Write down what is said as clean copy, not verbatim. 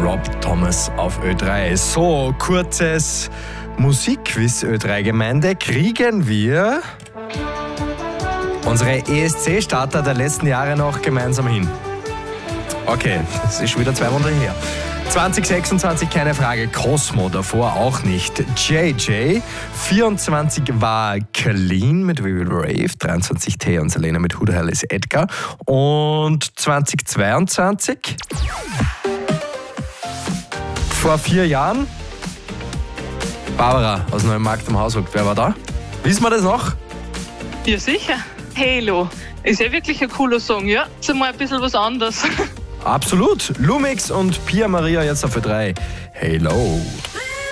Rob Thomas auf Ö3. So, kurzes Musikquiz Ö3-Gemeinde. Kriegen wir unsere ESC-Starter der letzten Jahre noch gemeinsam hin? Okay, das ist schon wieder 2 Monate her. 2026 keine Frage, Cosmo davor auch nicht. JJ, 24 war Clean mit We Will Rave, 23 Thea und Selena mit Who the Hell is Edgar und 2022 vor 4 Jahren Barbara aus Neumarkt am Hausruck. Wer war da? Wissen wir das noch? Ja, sicher. Halo. Ist ja wirklich ein cooler Song, ja? Ist einmal ein bisschen was anderes. Absolut. Lumix und Pia Maria jetzt auf Ö3. Halo.